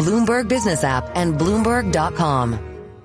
Bloomberg Business app, and Bloomberg.com.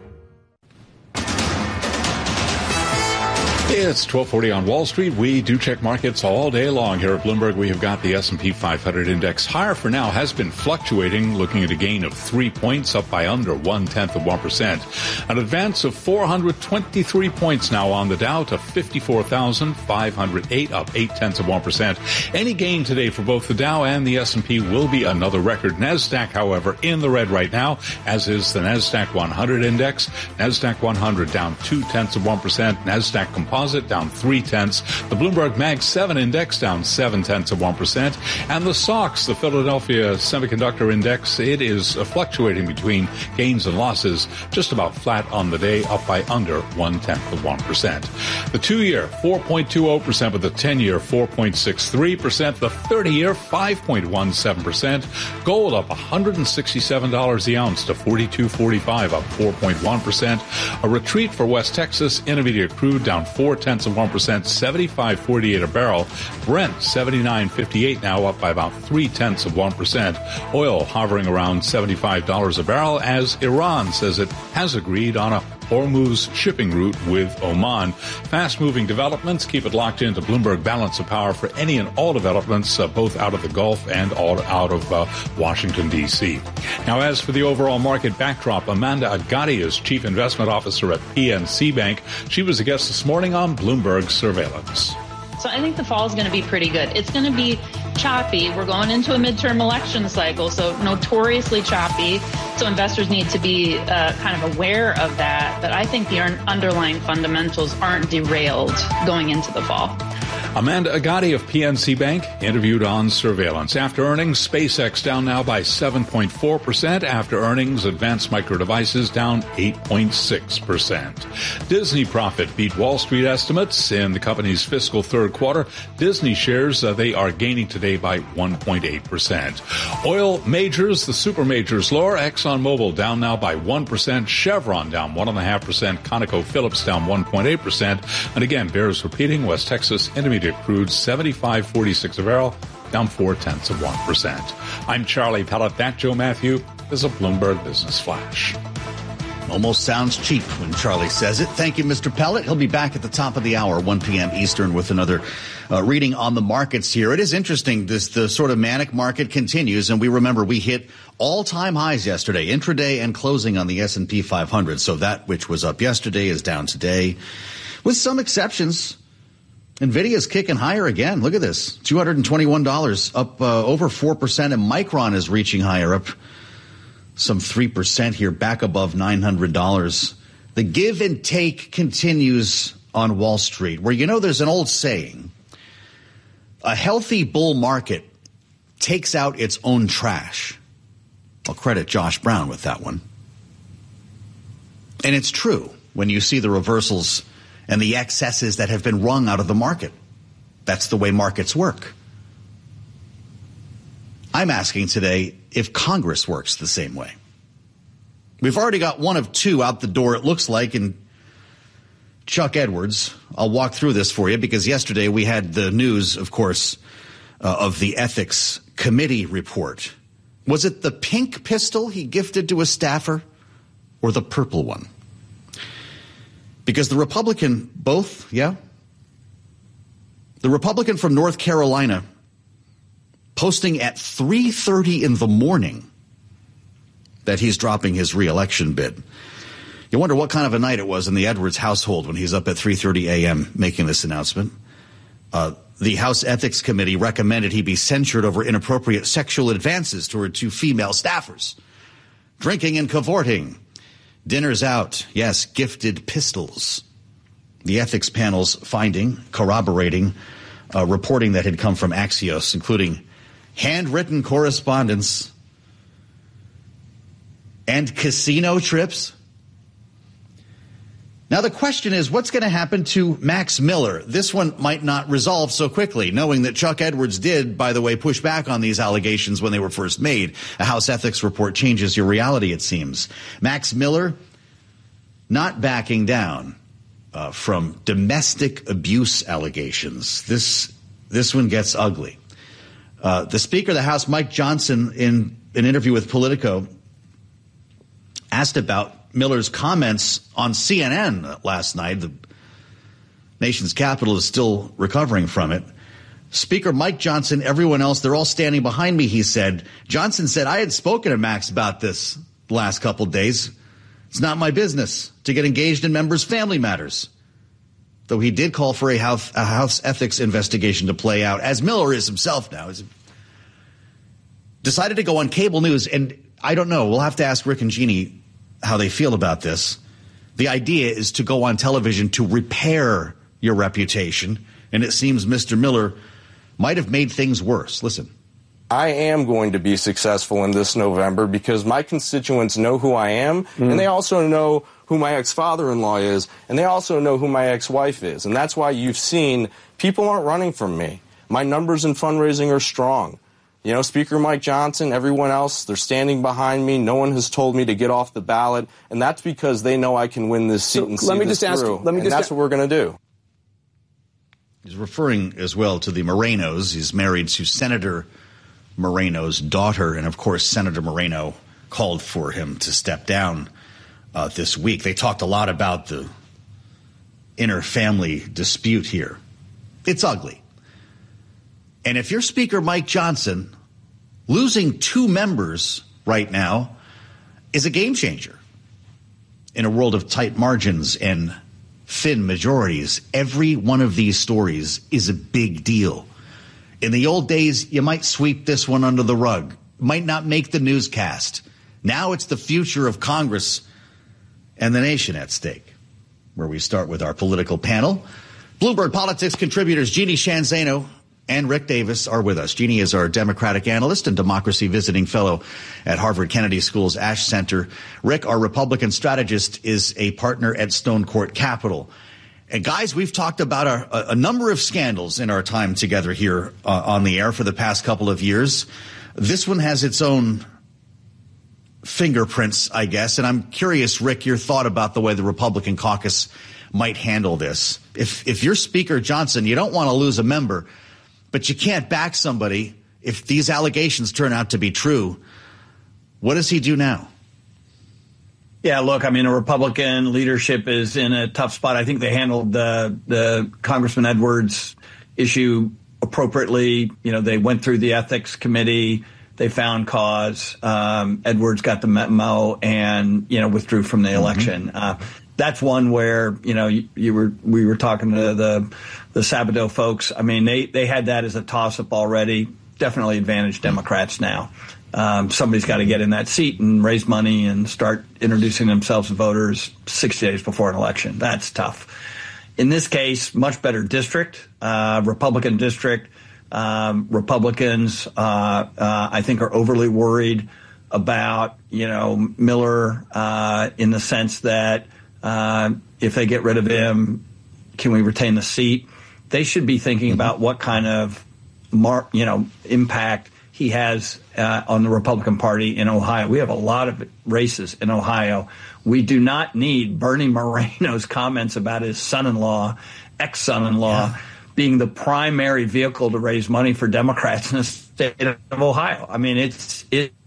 It's 1240 on Wall Street. We do check markets all day long here at Bloomberg. We have got the S&P 500 index higher for now, has been fluctuating, looking at a gain of 3 points, up by under 0.1%. An advance of 423 points now on the Dow to 54,508, up 0.8%. Any gain today for both the Dow and the S&P will be another record. NASDAQ, however, in the red right now, as is the NASDAQ 100 index. NASDAQ 100 down 0.2%. NASDAQ Composite down 0.3. The Bloomberg Mag 7 index down 0.7%. And the SOX, the Philadelphia Semiconductor Index, it is fluctuating between gains and losses, just about flat on the day, up by under 0.1%. The 2-year, 4.20%, but the 10-year, 4.63%. The 30-year, 5.17%. Gold up $167 the ounce to $42.45, up 4.1%. A retreat for West Texas Intermediate crude down 0.4%, 75.48 a barrel. Brent 79.58 now, up by about 0.3%. Oil hovering around $75 a barrel as Iran says it has agreed on a Hormuz shipping route with Oman. Fast-moving developments. Keep it locked into Bloomberg Balance of Power for any and all developments, both out of the Gulf and all out of Washington, D.C. Now, as for the overall market backdrop, Amanda Agati is Chief Investment Officer at PNC Bank. She was a guest this morning on Bloomberg Surveillance. So I think the fall is going to be pretty good. It's going to be choppy. We're going into a midterm election cycle, so notoriously choppy. So investors need to be kind of aware of that. But I think the underlying fundamentals aren't derailed going into the fall. Amanda Agati of PNC Bank interviewed on Surveillance. After earnings, SpaceX down now by 7.4%. After earnings, Advanced Micro Devices down 8.6%. Disney profit beat Wall Street estimates in the company's fiscal third quarter. Disney shares, they are gaining today by 1.8%. Oil majors, the super majors lower. ExxonMobil down now by 1%. Chevron down 1.5%. ConocoPhillips down 1.8%. And again, bears repeating, West Texas Intermediate crude 75.46 a barrel, down 0.4%. I'm Charlie Pellet. That Joe Matthew is a Bloomberg Business Flash. Almost sounds cheap when Charlie says it. Thank you, Mr. Pellet. He'll be back at the top of the hour, 1 p.m. Eastern, with another reading on the markets here. It is interesting. The sort of manic market continues, and we remember we hit all-time highs yesterday, intraday and closing on the S&P 500. So that which was up yesterday is down today, with some exceptions. NVIDIA's kicking higher again. Look at this, $221, up over 4%, and Micron is reaching higher, up some 3% here, back above $900. The give and take continues on Wall Street, where, there's an old saying, a healthy bull market takes out its own trash. I'll credit Josh Brown with that one. And it's true when you see the reversals and the excesses that have been wrung out of the market. That's the way markets work. I'm asking today if Congress works the same way. We've already got one of two out the door, it looks like, in Chuck Edwards. I'll walk through this for you because yesterday we had the news, of course, of the Ethics Committee report. Was it the pink pistol he gifted to a staffer or the purple one? Because the Republican, both, yeah? The Republican from North Carolina posting at 3:30 in the morning that he's dropping his re-election bid. You wonder what kind of a night it was in the Edwards household when he's up at 3:30 a.m. making this announcement. The House Ethics Committee recommended he be censured over inappropriate sexual advances toward two female staffers. Drinking and cavorting. Dinners out. Yes, gifted pistols. The ethics panel's finding, corroborating, reporting that had come from Axios, including handwritten correspondence and casino trips. Now, the question is, what's going to happen to Max Miller? This one might not resolve so quickly, knowing that Chuck Edwards did, by the way, push back on these allegations when they were first made. A House ethics report changes your reality, it seems. Max Miller not backing down from domestic abuse allegations. This one gets ugly. The Speaker of the House, Mike Johnson, in an interview with Politico, asked about Miller's comments on CNN last night. The nation's capital is still recovering from it. Speaker Mike Johnson, everyone else, they're all standing behind me, he said. Johnson said, I had spoken to Max about this the last couple of days. It's not my business to get engaged in members' family matters. Though he did call for a House ethics investigation to play out, as Miller is himself now. He's decided to go on cable news, and I don't know. We'll have to ask Rick and Jeannie how they feel about this. The idea is to go on television to repair your reputation, and it seems Mr. Miller might have made things worse. Listen. I am going to be successful in this November because my constituents know who I am, and they also know who my ex-father-in-law is, and they also know who my ex-wife is. And that's why you've seen people aren't running from me. My numbers in fundraising are strong. You know, Speaker Mike Johnson, everyone else, they're standing behind me. No one has told me to get off the ballot, and that's because they know I can win this seat and see this through. And that's what we're going to do. He's referring as well to the Morenos. He's married to Senator Moreno's daughter, and of course, Senator Moreno called for him to step down this week. They talked a lot about the inter-family dispute here. It's ugly. And if you're Speaker Mike Johnson, losing 2 members right now is a game changer. In a world of tight margins and thin majorities, every one of these stories is a big deal. In the old days, you might sweep this one under the rug, might not make the newscast. Now it's the future of Congress and the nation at stake, where we start with our political panel. Bloomberg Politics contributors Jeannie Shanzano and Rick Davis are with us. Jeannie is our Democratic analyst and democracy visiting fellow at Harvard Kennedy School's Ash Center. Rick, our Republican strategist, is a partner at Stone Court Capital. And guys, we've talked about a number of scandals in our time together here on the air for the past couple of years. This one has its own fingerprints, I guess. And I'm curious, Rick, your thought about the way the Republican caucus might handle this. If you're Speaker Johnson, you don't want to lose a member, but you can't back somebody if these allegations turn out to be true. What does he do now? Yeah, look, I mean, a Republican leadership is in a tough spot. I think they handled the Congressman Edwards issue appropriately. You know, they went through the ethics committee. They found cause. Edwards got the memo and, you know, withdrew from the election. That's one where, you know, we were talking to the Sabato folks. I mean, they had that as a toss-up already. Definitely advantage Democrats now. Somebody's got to get in that seat and raise money and start introducing themselves to voters 60 days before an election. That's tough. In this case, much better district, Republican district. Republicans, I think, are overly worried about, you know, Miller in the sense that if they get rid of him, can we retain the seat? They should be thinking about what kind of, impact he has on the Republican Party in Ohio. We have a lot of races in Ohio. We do not need Bernie Moreno's comments about his son-in-law, ex-son-in-law, being the primary vehicle to raise money for Democrats in the state of Ohio. I mean, it's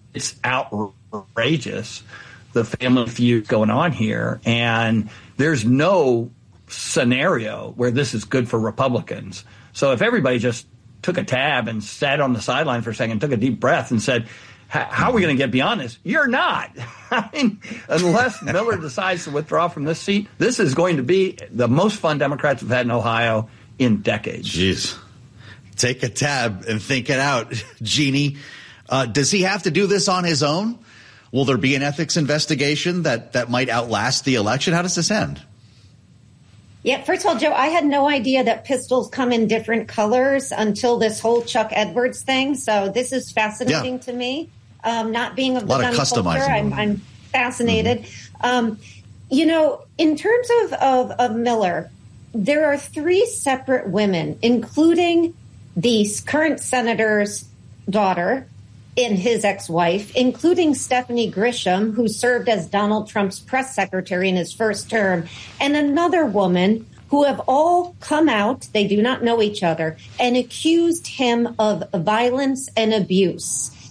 outrageous, the family feud going on here. And there's no scenario where this is good for Republicans. So if everybody just took a tab and sat on the sideline for a second, took a deep breath and said, how are we going to get beyond this? You're not. I mean, unless Miller decides to withdraw from this seat, this is going to be the most fun Democrats have had in Ohio in decades. Jeez. Take a tab and think it out, Jeannie. Does he have to do this on his own? Will there be an ethics investigation that might outlast the election? How does this end? Yeah, first of all, Joe, I had no idea that pistols come in different colors until this whole Chuck Edwards thing. So this is fascinating to me. Not being of the gun culture, I'm fascinated. You know, in terms of Miller, there are 3 separate women, including the current senator's daughter and his ex-wife, including Stephanie Grisham, who served as Donald Trump's press secretary in his first term, and another woman who have all come out, they do not know each other, and accused him of violence and abuse.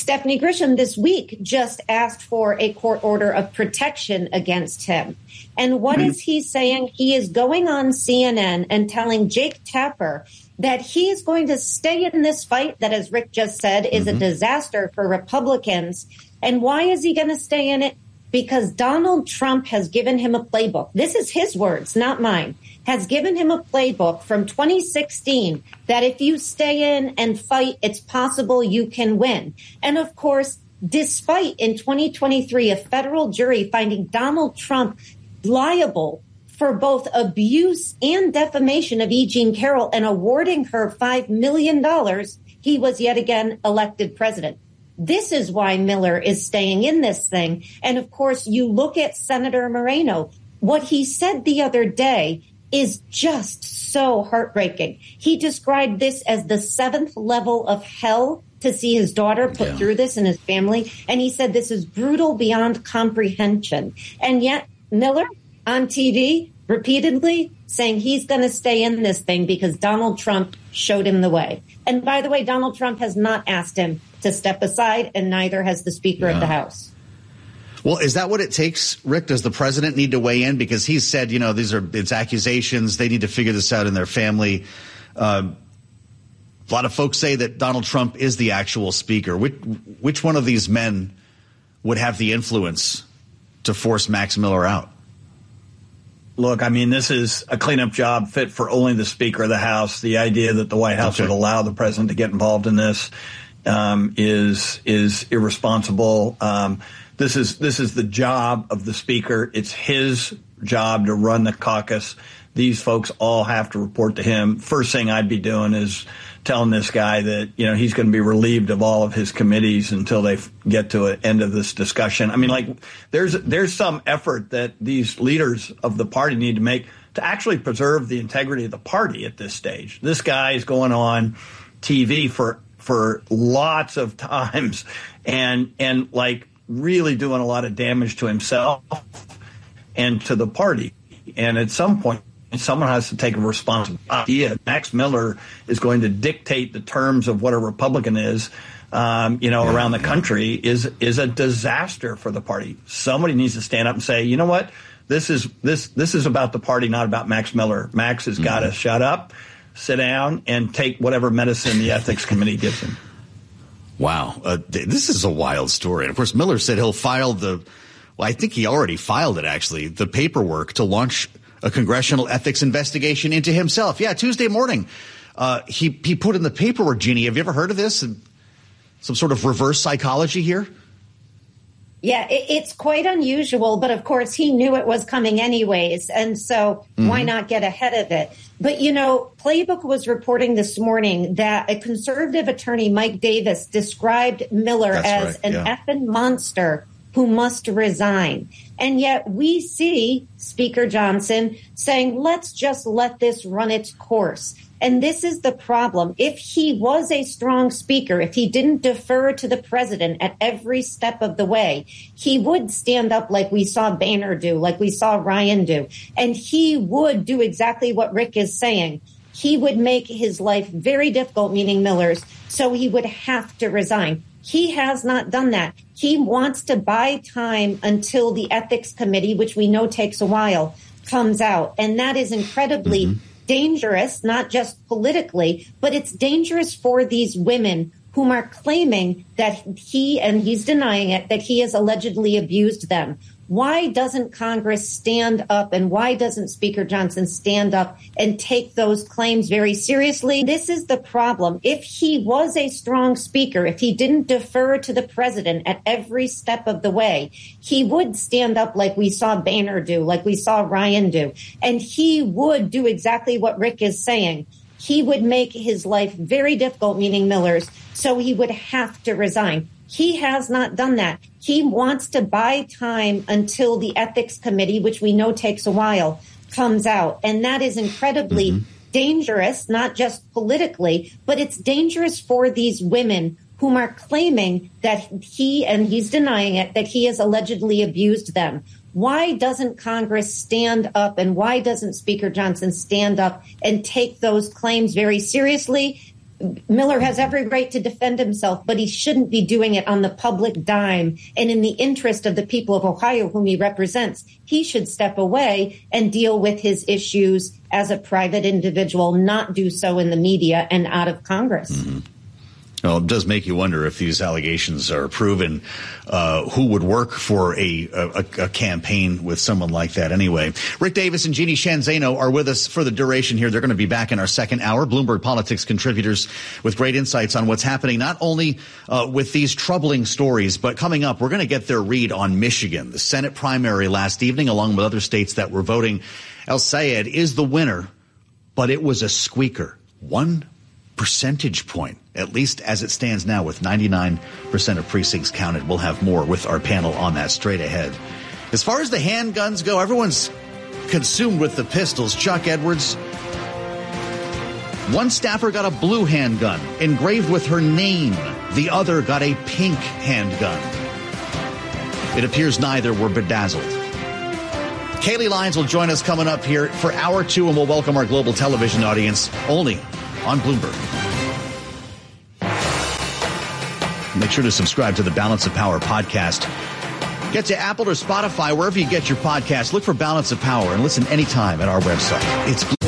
Stephanie Grisham this week just asked for a court order of protection against him. And what is he saying? He is going on CNN and telling Jake Tapper that he is going to stay in this fight that, as Rick just said, is a disaster for Republicans. And why is he going to stay in it? Because Donald Trump has given him a playbook. This is his words, not mine. Has given him a playbook from 2016 that if you stay in and fight, it's possible you can win. And of course, despite in 2023, a federal jury finding Donald Trump liable for both abuse and defamation of E. Jean Carroll and awarding her $5 million, he was yet again elected president. This is why Miller is staying in this thing. And of course, you look at Senator Moreno. What he said the other day is just so heartbreaking. He described this as the 7th level of hell to see his daughter put through this and his family. And he said this is brutal beyond comprehension. And yet Miller on TV repeatedly saying he's going to stay in this thing because Donald Trump showed him the way. And by the way, Donald Trump has not asked him to step aside, and neither has the Speaker of the House. Well, is that what it takes, Rick? Does the president need to weigh in? Because he said, it's accusations. They need to figure this out in their family. A lot of folks say that Donald Trump is the actual speaker. Which one of these men would have the influence to force Max Miller out? Look, I mean, this is a cleanup job fit for only the Speaker of the House. The idea that the White House would allow the president to get involved in this is irresponsible. This is the job of the Speaker. It's his job to run the caucus. These folks all have to report to him. First thing I'd be doing is telling this guy that, he's going to be relieved of all of his committees until they get to an end of this discussion. I mean, there's some effort that these leaders of the party need to make to actually preserve the integrity of the party at this stage. This guy is going on TV for lots of times and really doing a lot of damage to himself and to the party. And at some point, someone has to take a responsibility. Max Miller is going to dictate the terms of what a Republican is, around the country is a disaster for the party. Somebody needs to stand up and say, you know what? This is about the party, not about Max Miller. Max has got to shut up, sit down, and take whatever medicine the ethics committee gives him. Wow. This is a wild story. And of course, Miller said he'll file I think he already filed it, actually, the paperwork to launch a congressional ethics investigation into himself. Yeah, Tuesday morning, he put in the paperwork. Jeannie, have you ever heard of this? Some sort of reverse psychology here? Yeah, it's quite unusual, but of course he knew it was coming anyways, and so why not get ahead of it? But, Playbook was reporting this morning that a conservative attorney, Mike Davis, described Miller as an effing monster who must resign. And yet we see Speaker Johnson saying, let's just let this run its course. And this is the problem. If he was a strong speaker, if he didn't defer to the president at every step of the way, he would stand up like we saw Boehner do, like we saw Ryan do. And he would do exactly what Rick is saying. He would make his life very difficult, meaning Miller's, so he would have to resign. He has not done that. He wants to buy time until the ethics committee, which we know takes a while, comes out. And that is incredibly dangerous, not just politically, but it's dangerous for these women whom are claiming that he's denying it, that he has allegedly abused them. Why doesn't Congress stand up, and why doesn't Speaker Johnson stand up and take those claims very seriously? This is the problem. If he was a strong speaker, if he didn't defer to the president at every step of the way, he would stand up like we saw Boehner do, like we saw Ryan do, and he would do exactly what Rick is saying. He would make his life very difficult, meaning Miller's, so he would have to resign. He has not done that. He wants to buy time until the ethics committee, which we know takes a while, comes out. And that is incredibly dangerous, not just politically, but it's dangerous for these women whom are claiming that he's denying it, that he has allegedly abused them. Why doesn't Congress stand up, and why doesn't Speaker Johnson stand up and take those claims very seriously? Miller has every right to defend himself, but he shouldn't be doing it on the public dime and in the interest of the people of Ohio whom he represents. He should step away and deal with his issues as a private individual, not do so in the media and out of Congress. Mm-hmm. Well, it does make you wonder if these allegations are proven, who would work for a campaign with someone like that anyway. Rick Davis and Jeannie Shanzano are with us for the duration here. They're going to be back in our second hour. Bloomberg Politics contributors with great insights on what's happening, not only with these troubling stories, but coming up, we're going to get their read on Michigan, the Senate primary last evening, along with other states that were voting. El Sayed is the winner, but it was a squeaker. 1 percentage point, at least as it stands now, with 99% of precincts counted. We'll have more with our panel on that straight ahead. As far as the handguns go, everyone's consumed with the pistols. Chuck Edwards, one staffer got a blue handgun engraved with her name. The other got a pink handgun. It appears neither were bedazzled. Kaylee Lyons will join us coming up here for hour 2, and we'll welcome our global television audience only on Bloomberg. Make sure to subscribe to the Balance of Power podcast. Get to Apple or Spotify, wherever you get your podcast. Look for Balance of Power and listen anytime at our website. It's